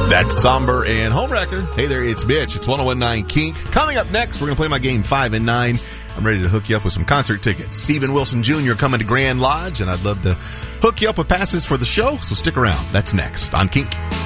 That's Somber and Homewrecker. Hey there, it's Mitch. It's 101.9 Kink. Coming up next, we're going to play my game 5 and 9. I'm ready to hook you up with some concert tickets. Stephen Wilson Jr. coming to Grand Lodge, and I'd love to hook you up with passes for the show, so stick around. That's next on Kink.